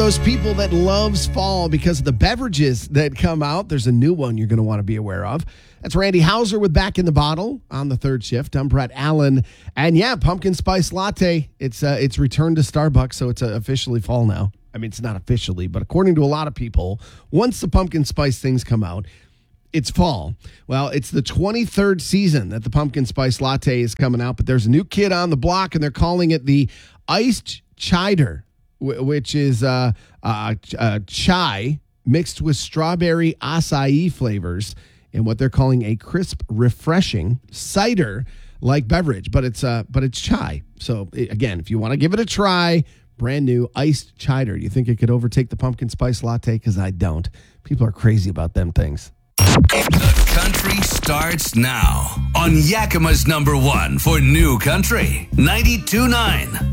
those people that loves fall because of the beverages that come out. There's a new one you're going to want to be aware of. That's Randy Hauser with Back in the Bottle on the third shift. I'm Brett Allen. And yeah, pumpkin spice latte. It's returned to Starbucks, so it's officially fall now. I mean, it's not officially, but according to a lot of people, once the pumpkin spice things come out, it's fall. Well, it's the 23rd season that the pumpkin spice latte is coming out, but there's a new kid on the block, and they're calling it the iced cider, which is chai mixed with strawberry acai flavors in what they're calling a crisp, refreshing cider-like beverage. But it's chai. So again, if you want to give it a try, brand new iced cider. Do you think it could overtake the pumpkin spice latte? Because I don't. People are crazy about them things. The country starts now on Yakima's #1 for new country, 92.9.